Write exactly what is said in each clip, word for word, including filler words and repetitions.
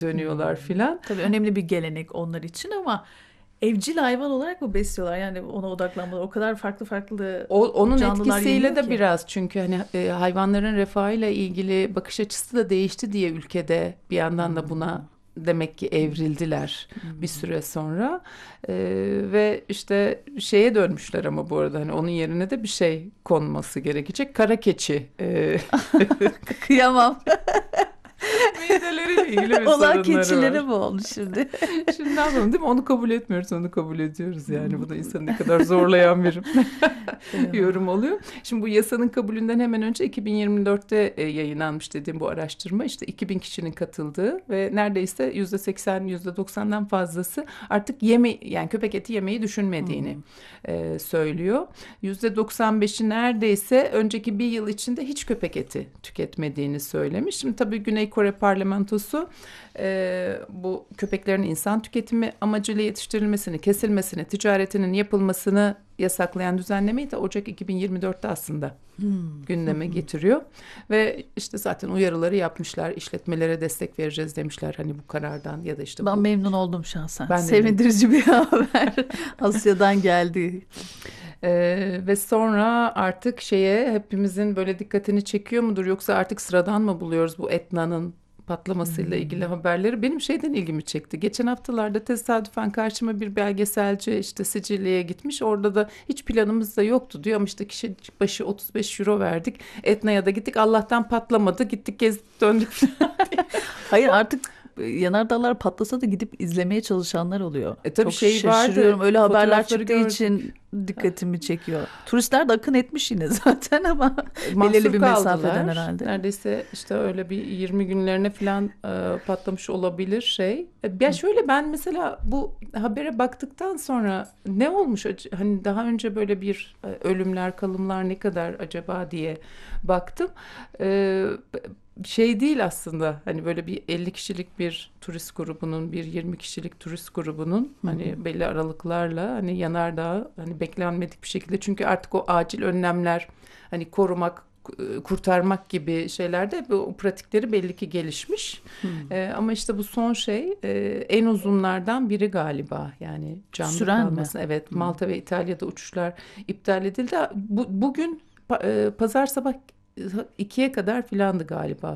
dönüyorlar Hmm. filan. Tabii önemli bir gelenek onlar için ama evcil hayvan olarak mı besliyorlar? Yani ona odaklanmalar. O kadar farklı farklı O, onun canlılar etkisiyle yeniyor de ki. biraz, çünkü hani e, hayvanların refahıyla ilgili bakış açısı da değişti diye ülkede bir yandan da buna demek ki evrildiler bir süre sonra. E, ve işte şeye dönmüşler ama bu arada hani onun yerine de bir şey konması gerekecek. Kara keçi. E, Kıyamam. mideleriyle ilgili bir Olan sorunları keçilere var. mi oldu şimdi? Şimdi ne yapalım, değil mi? Onu kabul etmiyoruz, onu kabul ediyoruz yani. Bu da insanı ne kadar zorlayan bir yorum oluyor. Şimdi bu yasanın kabulünden hemen önce iki bin yirmi dörtte e, yayınlanmış dediğim bu araştırma, işte iki bin kişinin katıldığı ve neredeyse yüzde seksen yüzde doksandan fazlası artık yeme yani köpek eti yemeyi düşünmediğini e, söylüyor. yüzde doksan beşi neredeyse önceki bir yıl içinde hiç köpek eti tüketmediğini söylemiş. Şimdi tabii Güney Kore parlamentosu e, bu köpeklerin insan tüketimi amacıyla yetiştirilmesini, kesilmesini, ticaretinin yapılmasını yasaklayan düzenlemeyi de Ocak iki bin yirmi dörtte aslında hmm. gündeme getiriyor. Ve işte zaten uyarıları yapmışlar. İşletmelere destek vereceğiz demişler hani bu karardan ya da işte. Ben bu... memnun oldum şahsen. Ben Sevindirici bir haber. Asya'dan geldi. Ee, ve sonra artık şeye hepimizin böyle dikkatini çekiyor mudur, yoksa artık sıradan mı buluyoruz bu Etna'nın patlamasıyla hmm. ilgili haberleri? Benim şeyden ilgimi çekti. Geçen haftalarda tesadüfen karşıma bir belgeselci işte Sicilya'ya gitmiş. Orada da hiç planımız da yoktu diyor ama işte kişi başı otuz beş euro verdik. Etna'ya da gittik. Allah'tan patlamadı. Gittik gezdik döndük falan diye. Hayır, artık yanardağlar patlasa da gidip izlemeye çalışanlar oluyor. E tabii çok şey şaşırıyorum. vardı, Öyle haberler çıktığı gördüm. için dikkatimi çekiyor. Turistler de akın etmiş yine zaten ama mahsur belirli bir kaldılar. mesafeden herhalde. Neredeyse işte öyle bir yirmi günlerine falan e, patlamış olabilir şey. Ya şöyle, ben mesela bu habere baktıktan sonra ne olmuş? Hani daha önce böyle bir e, ölümler, kalımlar ne kadar acaba diye baktım. E, şey değil aslında, hani böyle bir elli kişilik bir turist grubunun, bir yirmi kişilik turist grubunun hani belli aralıklarla hani yanardağ hani beklenmedik bir şekilde, çünkü artık o acil önlemler, hani korumak, kurtarmak gibi şeylerde bu pratikleri belli ki gelişmiş. Hmm. Ee, ama işte bu son şey e, en uzunlardan biri galiba, yani canlı Süren kalması. mi? Evet, Malta hmm. ve İtalya'da uçuşlar iptal edildi. Bu, bugün e, pazar sabah ikiye kadar filandı galiba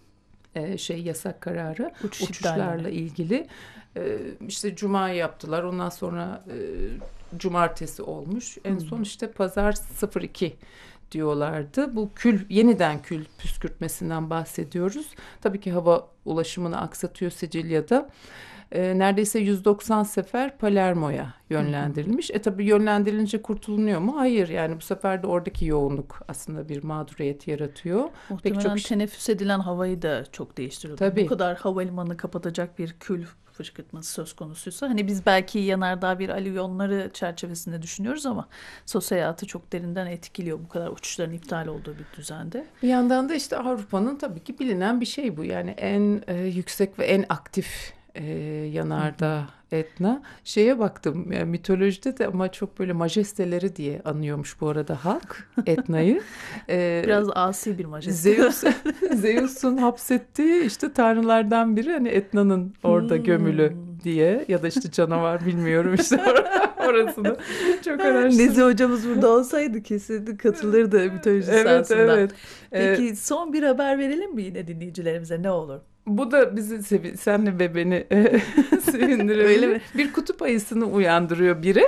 ee, şey yasak kararı Uçuş uçuşlarla iptalleri. ilgili. Ee, işte cuma yaptılar, ondan sonra e, cumartesi olmuş. En hmm. son işte pazar sıfır iki diyorlardı. Bu kül, yeniden kül püskürtmesinden bahsediyoruz. Tabii ki hava ulaşımını aksatıyor Sicilya'da. E, neredeyse yüz doksan sefer Palermo'ya yönlendirilmiş. Hı hı. E tabii yönlendirilince kurtulunuyor mu? Hayır, yani bu sefer de oradaki yoğunluk aslında bir mağduriyet yaratıyor. Muhtemelen Pek çok... teneffüs edilen havayı da çok değiştiriyor. Tabii. Bu kadar havalimanını kapatacak bir kül fışkırtması söz konusuysa, hani biz belki yanardağ bir alüvyonları çerçevesinde düşünüyoruz ama sosyal hayatı çok derinden etkiliyor bu kadar uçuşların iptal olduğu bir düzende. Bir yandan da işte Avrupa'nın tabii ki bilinen bir şey bu. Yani en e, yüksek ve en aktif e, yanardağ Etna. Şeye baktım yani mitolojide de ama çok böyle majesteleri diye anıyormuş bu arada halk Etna'yı. Ee, Biraz asi bir majeste. Zeus, Zeus'un hapsettiği işte tanrılardan biri, hani Etna'nın orada hmm. gömülü diye, ya da işte canavar, bilmiyorum işte or- orasını çok araştırdım. Nezi hocamız burada olsaydı kesin katılırdı mitoloji evet, sahasından. Evet. Peki ee, son bir haber verelim mi yine dinleyicilerimize, ne olur? Bu da bizi sevi- senle ve beni e, sevindirebilir. Öyle mi? Bir kutup ayısını uyandırıyor biri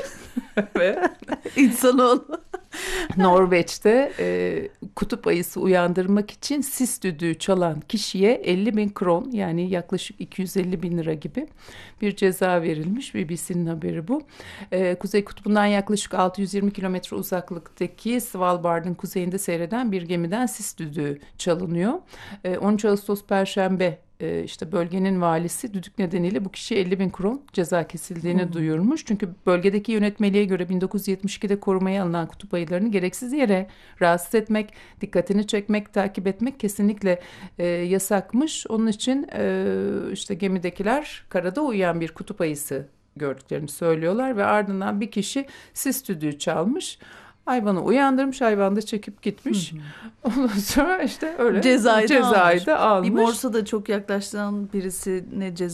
ve insanoğlu Norveç'te e, kutup ayısı uyandırmak için sis düdüğü çalan kişiye elli bin kron, yani yaklaşık iki yüz elli bin lira gibi bir ceza verilmiş. B B C'nin haberi bu. E, Kuzey Kutbu'ndan yaklaşık altı yüz yirmi kilometre uzaklıktaki Svalbard'ın kuzeyinde seyreden bir gemiden sis düdüğü çalınıyor. E, on üç Ağustos Perşembe işte bölgenin valisi düdük nedeniyle bu kişiye elli bin kron ceza kesildiğini hmm. duyurmuş. Çünkü bölgedeki yönetmeliğe göre bin dokuz yüz yetmiş ikide korumaya alınan kutup ayılarını gereksiz yere rahatsız etmek, dikkatini çekmek, takip etmek kesinlikle e, yasakmış. Onun için e, işte gemidekiler karada uyuyan bir kutup ayısı gördüklerini söylüyorlar ve ardından bir kişi sis düdüğü çalmış. Hayvanı uyandırmış, hayvan da çekip gitmiş. Hı hı. Ondan sonra işte öyle Cezayı da cezayı almış. da almış. Bir morsa da çok yaklaştıran birisine ceza